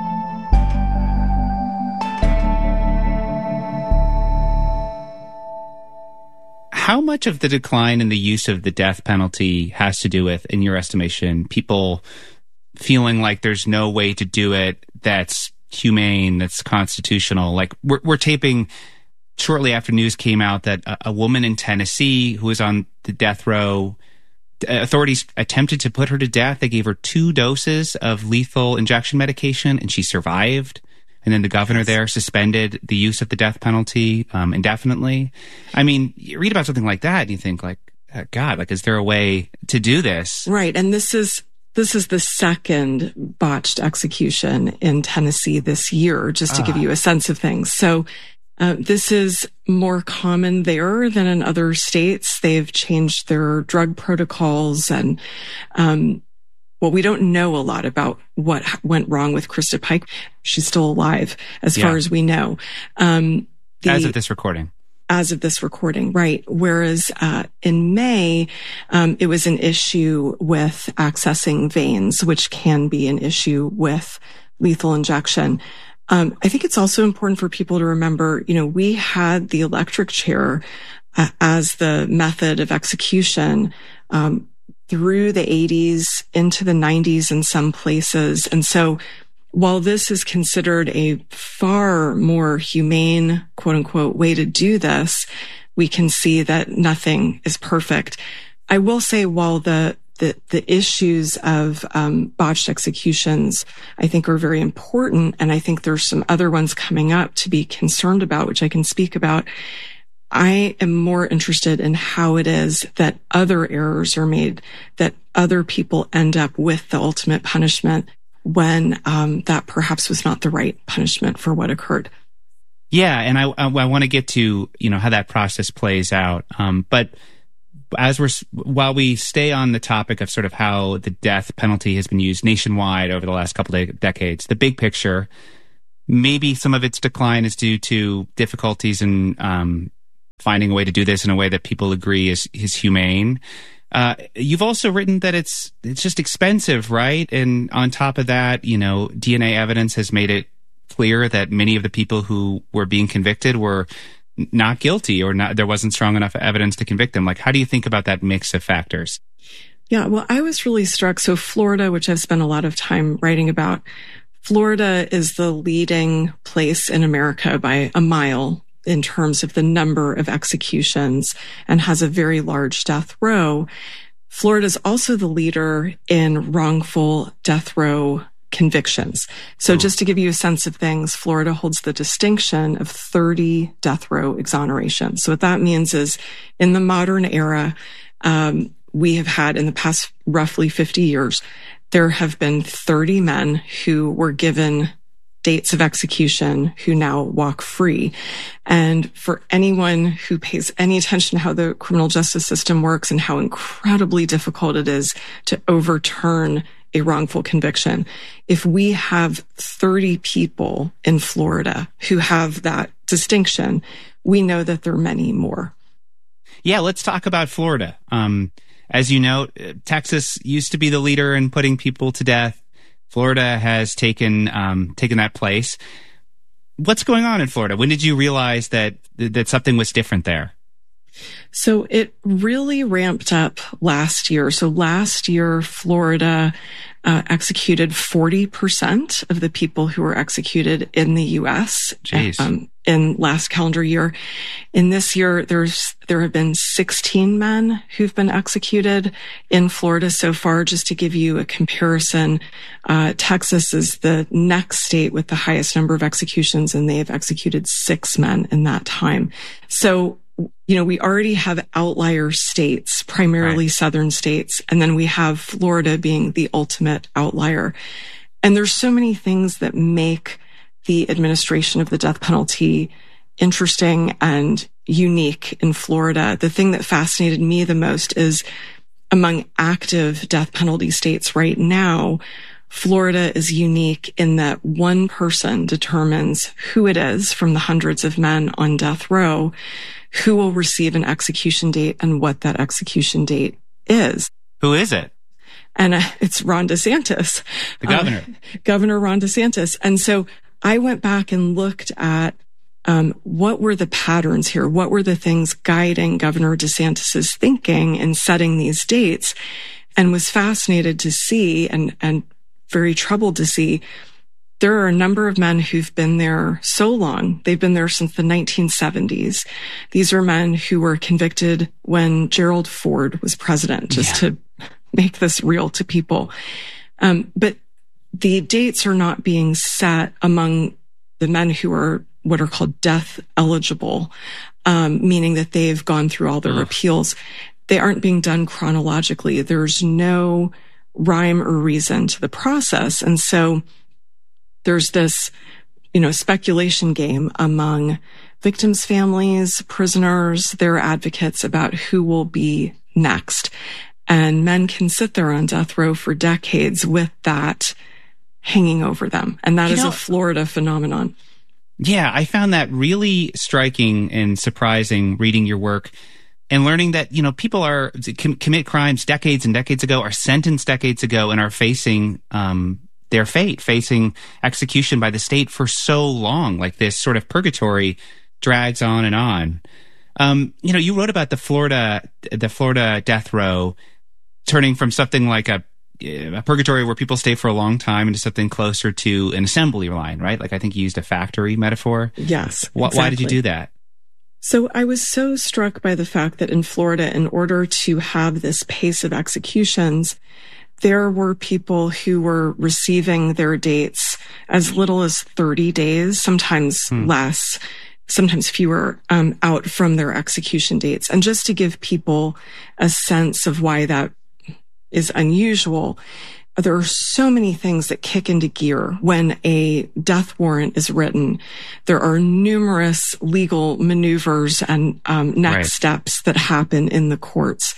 How much of the decline in the use of the death penalty has to do with, in your estimation, people feeling like there's no way to do it that's humane, that's constitutional? Like, we're, we're taping shortly after news came out that a, a woman in Tennessee who was on the death row, authorities attempted to put her to death. They gave her two doses of lethal injection medication, and she survived. And then the governor yes. there suspended the use of the death penalty um, indefinitely. I mean, you read about something like that, and you think, like, oh, God, like, is there a way to do this? Right, and this is this is the second botched execution in Tennessee this year, just to uh. give you a sense of things. So uh, this is more common there than in other states. They've changed their drug protocols, and um well, we don't know a lot about what went wrong with Krista Pike. She's still alive, as yeah. far as we know. Um, the, as of this recording. As of this recording, right. Whereas uh, in May, um, it was an issue with accessing veins, which can be an issue with lethal injection. Um, I think it's also important for people to remember, you know, we had the electric chair uh, as the method of execution um through the eighties into the nineties in some places. And so while this is considered a far more humane, quote unquote, way to do this, we can see that nothing is perfect. I will say while the the, the issues of um, botched executions, I think, are very important, and I think there's some other ones coming up to be concerned about, which I can speak about, I am more interested in how it is that other errors are made, that other people end up with the ultimate punishment when um, that perhaps was not the right punishment for what occurred. Yeah, and I, I, I want to get to, you know, how that process plays out. Um, but as we're while we stay on the topic of sort of how the death penalty has been used nationwide over the last couple of decades, the big picture, maybe some of its decline is due to difficulties in um, finding a way to do this in a way that people agree is is humane. Uh, you've also written that it's it's just expensive, right? And on top of that, you know, D N A evidence has made it clear that many of the people who were being convicted were not guilty, or not, there wasn't strong enough evidence to convict them. Like, how do you think about that mix of factors? Yeah, well, I was really struck. So Florida, which I've spent a lot of time writing about, Florida is the leading place in America by a mile in terms of the number of executions and has a very large death row. Florida is also the leader in wrongful death row convictions. So just to give you a sense of things, Florida holds the distinction of thirty death row exonerations. So what that means is in the modern era, um, we have had in the past roughly fifty years, there have been thirty men who were given dates of execution who now walk free. And for anyone who pays any attention to how the criminal justice system works and how incredibly difficult it is to overturn a wrongful conviction, if we have thirty people in Florida who have that distinction, we know that there are many more. Yeah, let's talk about Florida. Um, as you know, Texas used to be the leader in putting people to death. Florida has taken um, taken that place. What's going on in Florida? When did you realize that that something was different there? So it really ramped up last year. So last year, Florida uh, executed forty percent of the people who were executed in the U S um, in last calendar year. In this year, there's there have been sixteen men who've been executed in Florida so far. Just to give you a comparison, uh, Texas is the next state with the highest number of executions, and they have executed six men in that time. So you know, we already have outlier states, primarily right. southern states, and then we have Florida being the ultimate outlier. And there's so many things that make the administration of the death penalty interesting and unique in Florida. The thing that fascinated me the most is among active death penalty states right now, Florida is unique in that one person determines who it is from the hundreds of men on death row who will receive an execution date and what that execution date is. Who is it? And uh, it's Ron DeSantis. The governor. Uh, Governor Ron DeSantis. And so I went back and looked at um, what were the patterns here? What were the things guiding Governor DeSantis's thinking in setting these dates? And was fascinated to see and, and very troubled to see there are a number of men who've been there so long. They've been there since the nineteen seventies. These are men who were convicted when Gerald Ford was president, just yeah. to make this real to people. Um, but the dates are not being set among the men who are what are called death eligible, um, meaning that they've gone through all their Ugh. appeals. They aren't being done chronologically. There's no rhyme or reason to the process. And so there's this, you know, speculation game among victims' families, prisoners, their advocates about who will be next. And men can sit there on death row for decades with that hanging over them. And that you is know, a Florida phenomenon. Yeah, I found that really striking and surprising reading your work and learning that, you know, people are com- commit crimes decades and decades ago, are sentenced decades ago, and are facing um their fate, facing execution by the state for so long. Like this sort of purgatory drags on and on. Um, you know, you wrote about the Florida, the Florida death row turning from something like a, a purgatory where people stay for a long time into something closer to an assembly line, right? Like I think you used a factory metaphor. Yes. Why, exactly. why did you do that? So I was so struck by the fact that in Florida, in order to have this pace of executions, there were people who were receiving their dates as little as thirty days, sometimes hmm. less. sometimes fewer, um, out from their execution dates. And just to give people a sense of why that is unusual, there are so many things that kick into gear when a death warrant is written. There are numerous legal maneuvers and um, next right. steps that happen in the courts.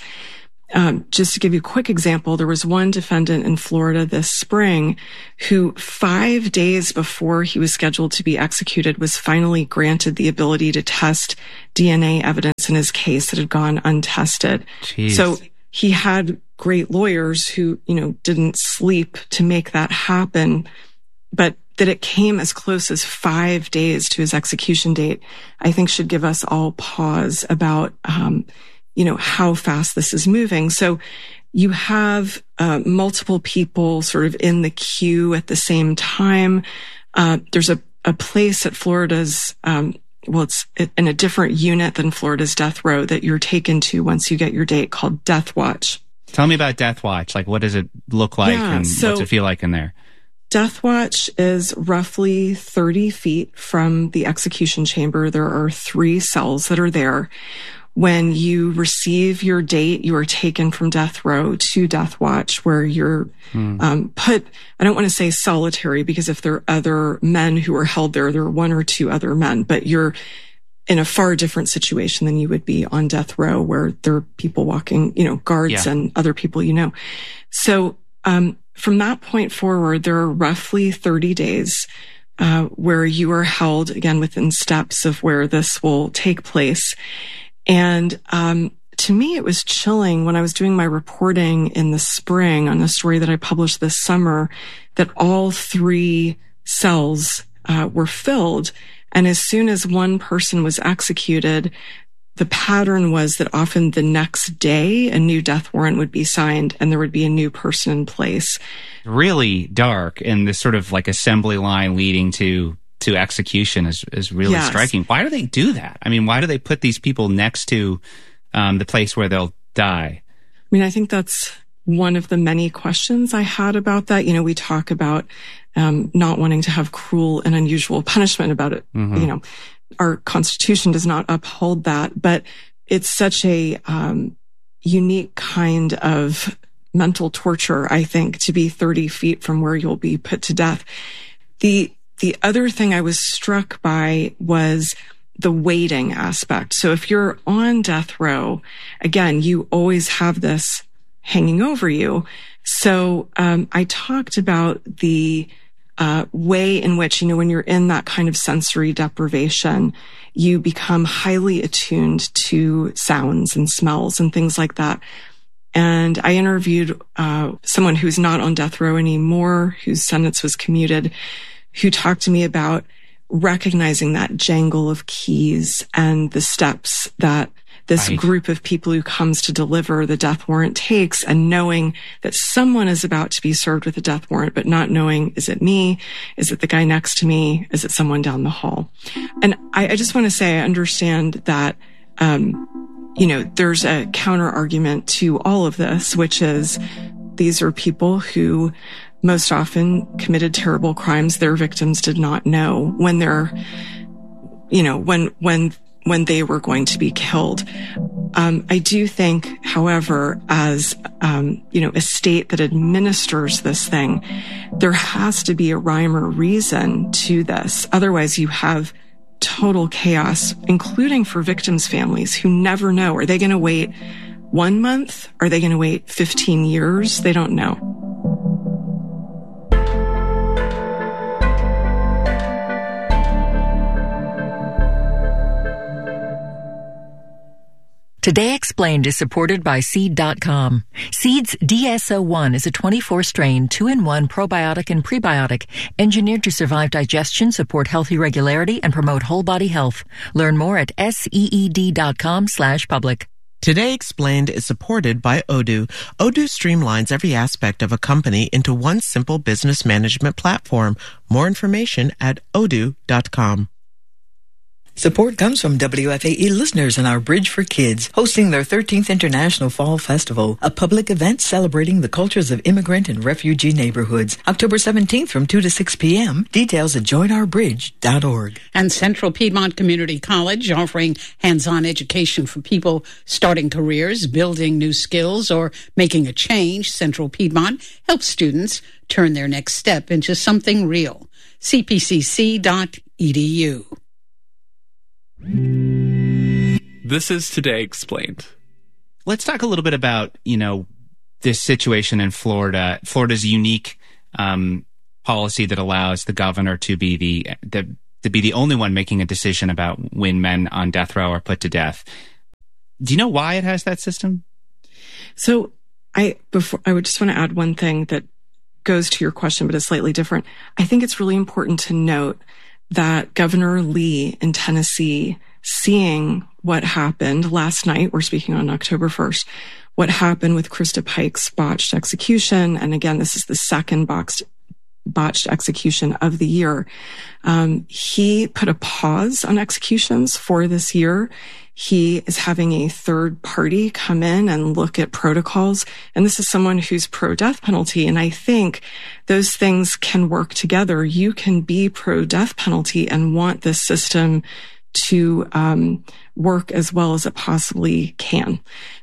Um, just to give you a quick example, there was one defendant in Florida this spring who five days before he was scheduled to be executed was finally granted the ability to test D N A evidence in his case that had gone untested. Jeez. So he had great lawyers who, you know, didn't sleep to make that happen, but that it came as close as five days to his execution date, I think should give us all pause about, um, you know, how fast this is moving. So you have uh, multiple people sort of in the queue at the same time. Uh, there's a, a place at Florida's, um, well, it's in a different unit than Florida's death row that you're taken to once you get your date, called Death Watch. Tell me about Death Watch. Like, what does it look like Yeah, and so what's it feel like in there? Death Watch is roughly thirty feet from the execution chamber. There are three cells that are there. When you receive your date, you are taken from death row to Death Watch, where you're hmm. um, put, I don't want to say solitary, because if there are other men who are held there, there are one or two other men, but you're in a far different situation than you would be on death row, where there are people walking, you know, guards Yeah. and other people, you know. So um, from that point forward, there are roughly thirty days uh, where you are held, again, within steps of where this will take place. And um, to me, it was chilling when I was doing my reporting in the spring on the story that I published this summer, that all three cells uh, were filled. And as soon as one person was executed, the pattern was that often the next day a new death warrant would be signed and there would be a new person in place. Really dark, and this sort of like assembly line leading to to execution is, is really Yes. striking. Why do they do that? I mean, why do they put these people next to um, the place where they'll die? I mean, I think that's one of the many questions I had about that. You know, we talk about um, not wanting to have cruel and unusual punishment about it. Mhm. You know, our Constitution does not uphold that, but it's such a um, unique kind of mental torture, I think, to be thirty feet from where you'll be put to death. The The other thing I was struck by was the waiting aspect. So if you're on death row, again, you always have this hanging over you. So um, I talked about the uh, way in which, you know, when you're in that kind of sensory deprivation, you become highly attuned to sounds and smells and things like that. And I interviewed uh, someone who's not on death row anymore, whose sentence was commuted, who talked to me about recognizing that jangle of keys and the steps that this Right. group of people who comes to deliver the death warrant takes, and knowing that someone is about to be served with a death warrant, but not knowing, is it me? Is it the guy next to me? Is it someone down the hall? And I, I just want to say, I understand that, um, you know, there's a counter argument to all of this, which is these are people who most often committed terrible crimes their victims did not know when they're, you know, when, when, when they were going to be killed. Um, I do think, however, as, um, you know, a state that administers this thing, there has to be a rhyme or reason to this. Otherwise you have total chaos, including for victims' families who never know. Are they going to wait one month? Are they going to wait fifteen years? They don't know. Today Explained is supported by Seed dot com. Seed's D S O one is a twenty-four strain, two in one probiotic and prebiotic, engineered to survive digestion, support healthy regularity, and promote whole body health. Learn more at seed dot com slash public. Today Explained is supported by Odoo. Odoo streamlines every aspect of a company into one simple business management platform. More information at odoo dot com. Support comes from W F A E listeners and our Bridge for Kids, hosting their thirteenth International Fall Festival, a public event celebrating the cultures of immigrant and refugee neighborhoods. October seventeenth from two to six p.m. Details at join our bridge dot org. And Central Piedmont Community College, offering hands-on education for people starting careers, building new skills, or making a change. Central Piedmont helps students turn their next step into something real. C P C C dot E D U. This is Today Explained. Let's talk a little bit about, you know, this situation in Florida. Florida's unique um, policy that allows the governor to be the, the to be the only one making a decision about when men on death row are put to death. Do you know why it has that system? So I before I would just want to add one thing that goes to your question, but is slightly different. I think it's really important to note that Governor Lee in Tennessee, seeing what happened last night, we're speaking on October first, what happened with Krista Pike's botched execution, and again, this is the second boxed, botched execution of the year, um, he put a pause on executions for this year. He is having a third party come in and look at protocols. And this is someone who's pro-death penalty. And I think those things can work together. You can be pro-death penalty and want this system to um, work as well as it possibly can.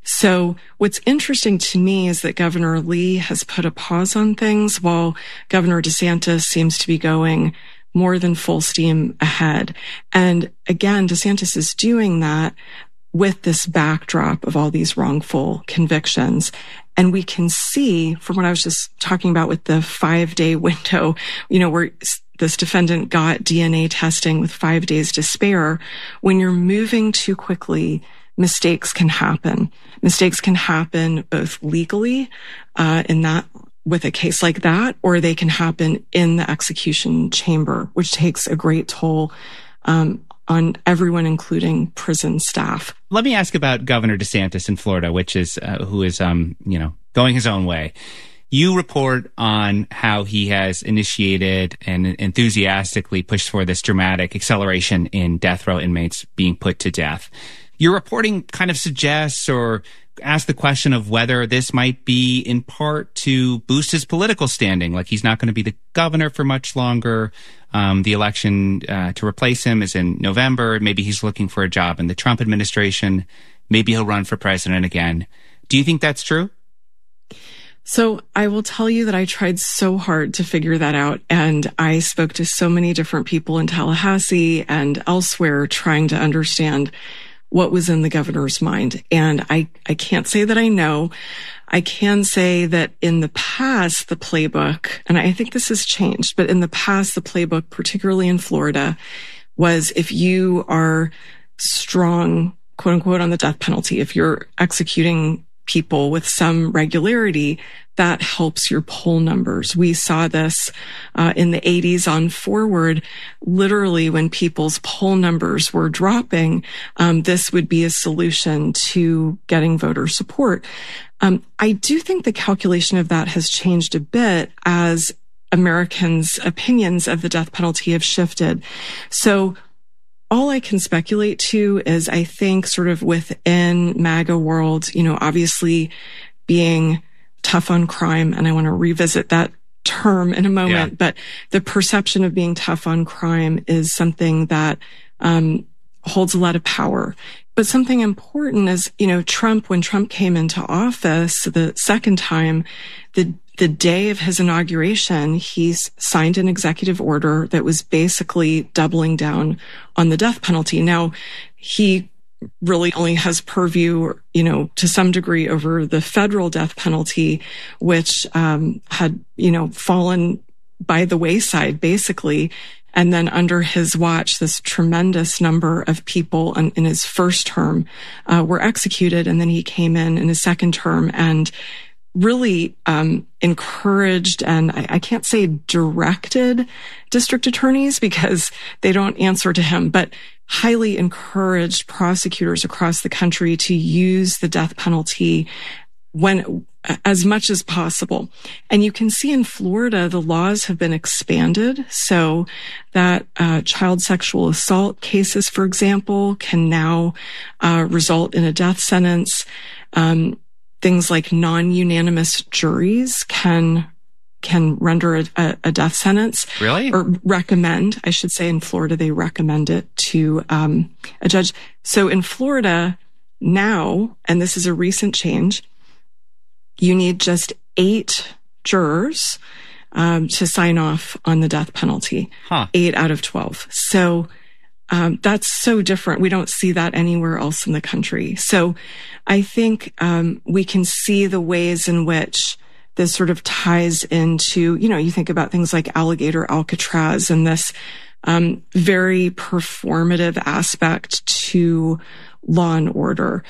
So what's interesting to me is that Governor Lee has put a pause on things while Governor DeSantis seems to be going more than full steam ahead. And again, DeSantis is doing that with this backdrop of all these wrongful convictions. And we can see from what I was just talking about with the five day window, you know, where this defendant got D N A testing with five days to spare. When you're moving too quickly, mistakes can happen. Mistakes can happen both legally, uh, in that with a case like that, or they can happen in the execution chamber, which takes a great toll um, on everyone, including prison staff. Let me ask about Governor DeSantis in Florida, which is uh, who is, um, you know, going his own way. You report on how he has initiated and enthusiastically pushed for this dramatic acceleration in death row inmates being put to death. Your reporting kind of suggests or asks the question of whether this might be in part to boost his political standing, like he's not going to be the governor for much longer. Um, the election uh, to replace him is in November. Maybe he's looking for a job in the Trump administration. Maybe he'll run for president again. Do you think that's true? So I will tell you that I tried so hard to figure that out. And I spoke to so many different people in Tallahassee and elsewhere trying to understand what was in the governor's mind. And I, I can't say that I know. I can say that in the past, the playbook, and I think this has changed, but in the past, the playbook, particularly in Florida, was if you are strong, quote unquote, on the death penalty, if you're executing people with some regularity, that helps your poll numbers. We saw this uh, in the eighties on forward. Literally, when people's poll numbers were dropping, um, this would be a solution to getting voter support. Um, I do think the calculation of that has changed a bit as Americans' opinions of the death penalty have shifted. So all I can speculate to is I think sort of within MAGA world, you know, obviously being tough on crime, and I want to revisit that term in a moment, yeah. But the perception of being tough on crime is something that um, holds a lot of power. But something important is, you know, Trump, when Trump came into office the second time, the the day of his inauguration, he signed an executive order that was basically doubling down on the death penalty. Now, he really only has purview, you know, to some degree over the federal death penalty, which um, had, you know, fallen by the wayside, basically. And then under his watch, this tremendous number of people in, in his first term uh, were executed. And then he came in in his second term and really um, encouraged, and I, I can't say directed district attorneys because they don't answer to him, but highly encouraged prosecutors across the country to use the death penalty when as much as possible. And you can see in Florida, the laws have been expanded so that uh, child sexual assault cases, for example, can now uh, result in a death sentence. Um, things like non-unanimous juries can can render a, a, a death sentence. Really? Or recommend, I should say in Florida, they recommend it to um, a judge. So in Florida now, and this is a recent change, you need just eight jurors um, to sign off on the death penalty. Huh. Eight out of twelve. So um, that's so different. We don't see that anywhere else in the country. So I think um, we can see the ways in which this sort of ties into, you know, you think about things like Alligator Alcatraz and this um, very performative aspect to law and order.